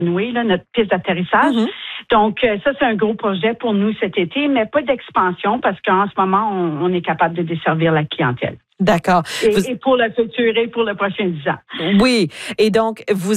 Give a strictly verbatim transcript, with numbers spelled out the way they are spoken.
Runway, là, notre piste d'atterrissage. Mm-hmm. Donc, euh, ça, c'est un gros projet pour nous cet été, mais pas d'expansion parce qu'en ce moment, on, on est capable de desservir la clientèle. D'accord. Et, vous... et pour le futur et pour le prochain dix ans. Oui. Et donc, vous